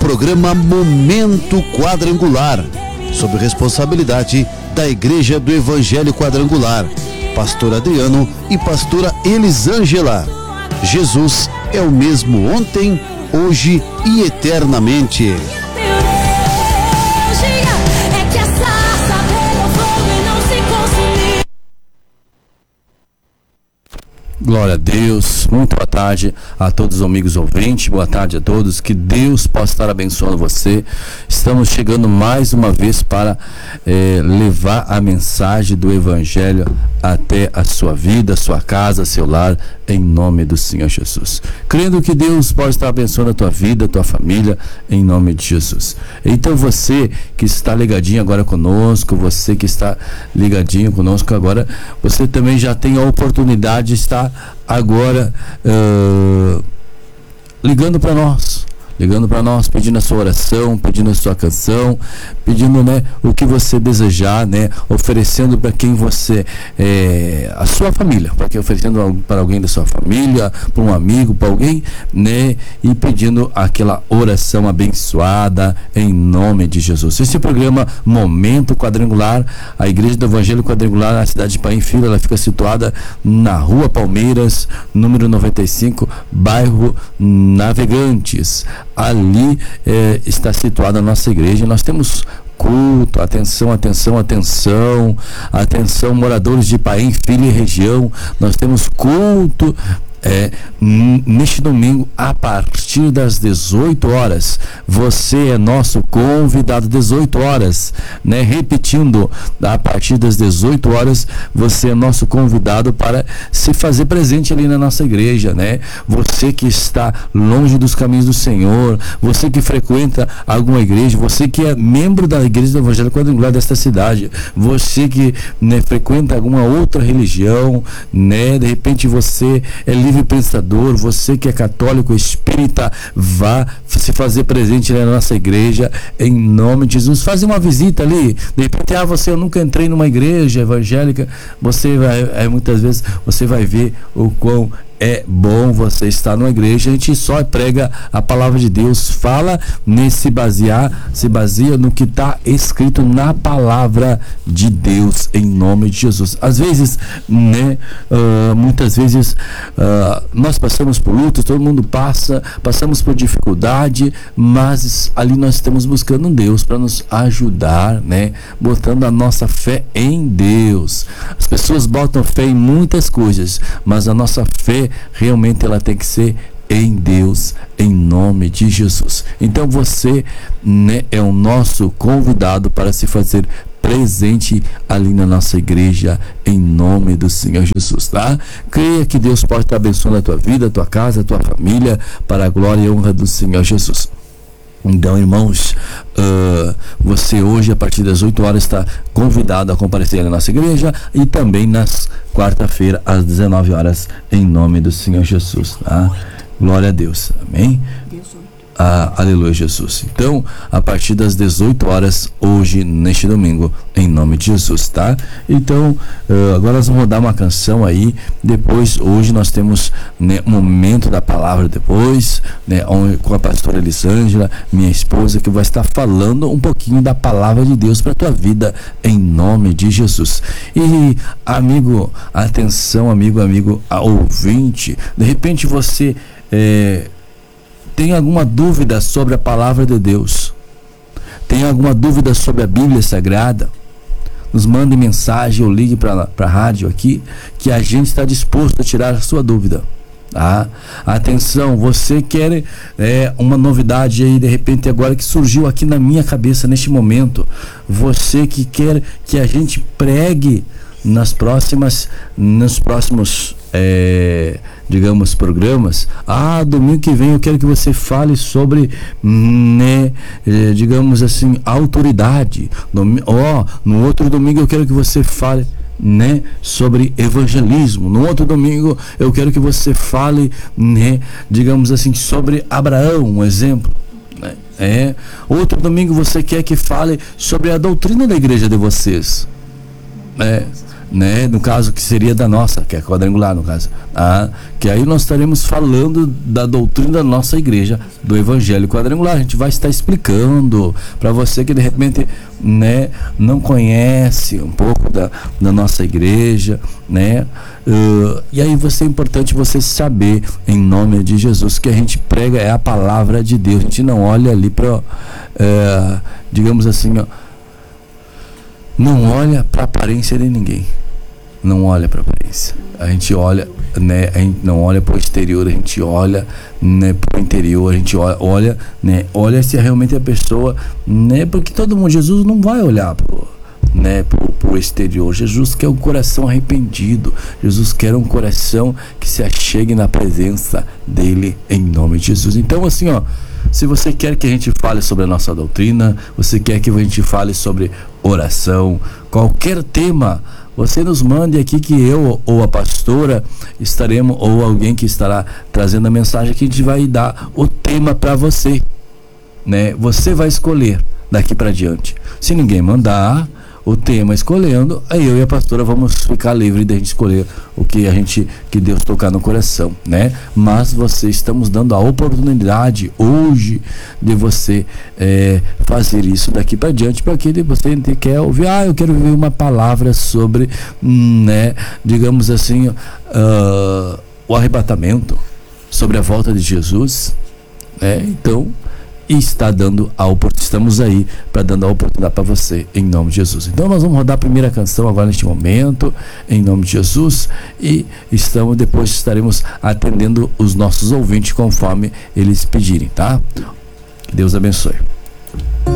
programa Momento Quadrangular, sob responsabilidade da Igreja do Evangelho Quadrangular, pastor Adriano e pastora Elisângela. Jesus é o mesmo ontem, hoje e eternamente. Glória a Deus, muito boa tarde a todos os amigos ouvintes, boa tarde a todos, que Deus possa estar abençoando você. Estamos chegando mais uma vez para levar a mensagem do Evangelho até a sua vida, sua casa, seu lar, em nome do Senhor Jesus. Crendo que Deus pode estar abençoando a tua vida, a tua família, em nome de Jesus. Então você que está ligadinho agora conosco, você que está ligadinho conosco agora, você também já tem a oportunidade de estar agora ligando para nós, pedindo a sua oração, pedindo a sua canção, pedindo, né, o que você desejar, né, oferecendo para quem você a sua família, oferecendo para alguém da sua família, para um amigo, para alguém, né, e pedindo aquela oração abençoada em nome de Jesus. Esse programa Momento Quadrangular, a Igreja do Evangelho Quadrangular na cidade de Paim Filho, ela fica situada na Rua Palmeiras, número 95, bairro Navegantes. Ali está situada a nossa igreja. Nós temos culto, atenção, moradores de Paim Filho e região. Nós temos culto neste domingo a partir das 18 horas. Você é nosso convidado, 18 horas, né? Repetindo, a partir das 18 horas você é nosso convidado para se fazer presente ali na nossa igreja, né? Você que está longe dos caminhos do Senhor, você que frequenta alguma igreja, você que é membro da Igreja do Evangelho Quadrangular desta cidade, você que, né, frequenta alguma outra religião, né? De repente você é livre pensador, você que é católico, espírita, vá se fazer presente na nossa igreja em nome de Jesus. Faz uma visita ali, de repente, eu nunca entrei numa igreja evangélica, você vai, muitas vezes você vai ver o quão é bom você estar numa igreja. A gente só prega a palavra de Deus, fala se baseia no que está escrito na palavra de Deus em nome de Jesus. Às vezes, né, muitas vezes nós passamos por lutas, todo mundo passamos por dificuldade, mas ali nós estamos buscando um Deus para nos ajudar, né, botando a nossa fé em Deus. As pessoas botam fé em muitas coisas, mas a nossa fé realmente ela tem que ser em Deus, em nome de Jesus. Então você, né, é o nosso convidado para se fazer presente ali na nossa igreja em nome do Senhor Jesus, tá? Creia que Deus pode estar abençoando a tua vida, a tua casa, a tua família, para a glória e honra do Senhor Jesus. Então, irmãos, você hoje, a partir das 8 horas, está convidado a comparecer na nossa igreja e também nas quarta-feira, às 19 horas, em nome do Senhor Jesus, tá? Glória a Deus, amém? Aleluia, Jesus. Então, a partir das 18 horas, hoje, neste domingo, em nome de Jesus, tá? Então, agora nós vamos rodar uma canção aí. Depois, hoje, nós temos, né, um momento da palavra depois, né, com a pastora Elisângela, minha esposa, que vai estar falando um pouquinho da palavra de Deus para a tua vida, em nome de Jesus. E, amigo, atenção, amigo, ouvinte, de repente você tem alguma dúvida sobre a palavra de Deus, tem alguma dúvida sobre a Bíblia Sagrada, nos mande mensagem ou ligue para a rádio aqui, que a gente está disposto a tirar a sua dúvida, tá? Atenção, você quer uma novidade aí, de repente agora que surgiu aqui na minha cabeça neste momento, você que quer que a gente pregue nos próximos digamos, programas. Domingo que vem eu quero que você fale sobre, né, digamos assim, autoridade. No outro domingo eu quero que você fale, né, sobre evangelismo. No outro domingo eu quero que você fale, né, digamos assim, sobre Abraão, um exemplo. Outro domingo você quer que fale sobre a doutrina da igreja de vocês. né, no caso que seria da nossa, que é quadrangular no caso, que aí nós estaremos falando da doutrina da nossa igreja, do Evangelho Quadrangular. A gente vai estar explicando para você que de repente, né, não conhece um pouco da nossa igreja, né, e aí é importante você saber, em nome de Jesus, que a gente prega é a palavra de Deus. A gente não olha ali para, digamos assim, não olha para a aparência de ninguém. Não olha para a aparência. A gente olha, né? A gente não olha para o exterior, a gente olha, né, para o interior. A gente olha, né? Olha se realmente a pessoa, né? Porque todo mundo, Jesus não vai olhar pro exterior. Jesus quer um coração arrependido. Jesus quer um coração que se achegue na presença dele, em nome de Jesus. Então, assim, se você quer que a gente fale sobre a nossa doutrina, você quer que a gente fale sobre oração, qualquer tema, você nos mande aqui, que eu ou a pastora estaremos, ou alguém que estará trazendo a mensagem, que a gente vai dar o tema para você, né? Você vai escolher daqui para diante. Se ninguém mandar o tema escolhendo, aí eu e a pastora vamos ficar livre de a gente escolher o que Deus tocar no coração, né? Mas estamos dando a oportunidade hoje de você fazer isso daqui para diante, para que você quer ouvir, eu quero ouvir uma palavra sobre, né, digamos assim, o arrebatamento, sobre a volta de Jesus, então, estamos aí para dando a oportunidade para você, em nome de Jesus. Então nós vamos rodar a primeira canção agora neste momento, em nome de Jesus, e depois estaremos atendendo os nossos ouvintes conforme eles pedirem, tá? Que Deus abençoe.